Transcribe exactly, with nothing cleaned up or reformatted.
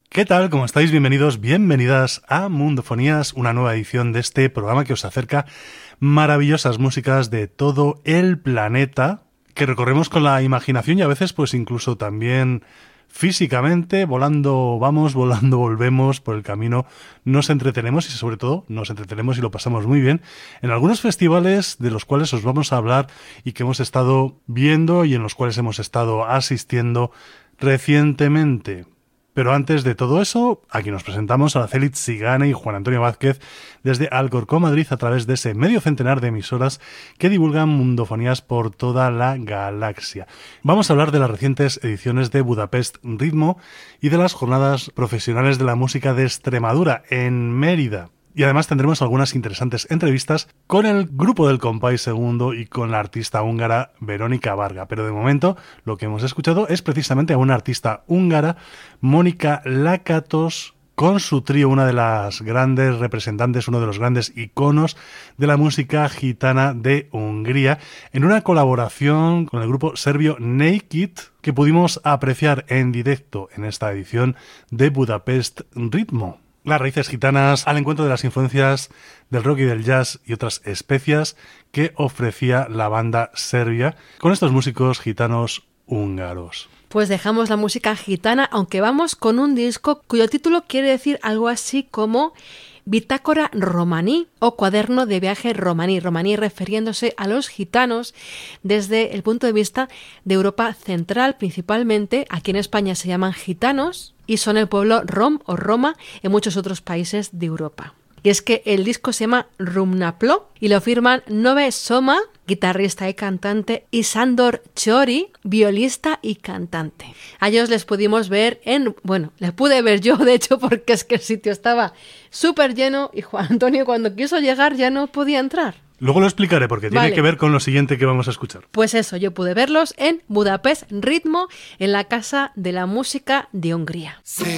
¿Qué tal? ¿Cómo estáis? Bienvenidos, bienvenidas a Mundofonías, una nueva edición de este programa que os acerca maravillosas músicas de todo el planeta, que recorremos con la imaginación y a veces pues incluso también físicamente, volando vamos, volando volvemos por el camino, nos entretenemos y sobre todo nos entretenemos y lo pasamos muy bien en algunos festivales de los cuales os vamos a hablar y que hemos estado viendo y en los cuales hemos estado asistiendo recientemente. Pero antes de todo eso, aquí nos presentamos a Araceli Tzigane y Juan Antonio Vázquez desde Alcorcón, Madrid, a través de ese medio centenar de emisoras que divulgan mundofonías por toda la galaxia. Vamos a hablar de las recientes ediciones de Budapest Ritmo y de las jornadas profesionales de la música de Extremadura en Mérida. Y además tendremos algunas interesantes entrevistas con el grupo del Compay Segundo y con la artista húngara Verónica Varga. Pero de momento lo que hemos escuchado es precisamente a una artista húngara, Mónica Lakatos, con su trío, una de las grandes representantes, uno de los grandes iconos de la música gitana de Hungría, en una colaboración con el grupo serbio Naked, que pudimos apreciar en directo en esta edición de Budapest Ritmo. Las raíces gitanas al encuentro de las influencias del rock y del jazz y otras especias que ofrecía la banda serbia con estos músicos gitanos húngaros. Pues dejamos la música gitana, aunque vamos con un disco cuyo título quiere decir algo así como Bitácora romaní o cuaderno de viaje romaní, romaní refiriéndose a los gitanos desde el punto de vista de Europa Central, principalmente. Aquí en España se llaman gitanos y son el pueblo rom o Roma en muchos otros países de Europa. Y es que el disco se llama Rumnaplo y lo firman Nove Soma, guitarrista y cantante, y Sándor Csori, violista y cantante. A ellos les pudimos ver en... Bueno, les pude ver yo, de hecho, porque es que el sitio estaba súper lleno y Juan Antonio cuando quiso llegar ya no podía entrar. Luego lo explicaré porque tiene vale. que ver con lo siguiente que vamos a escuchar. Pues eso, yo pude verlos en Budapest Ritmo, en la Casa de la Música de Hungría. Sí.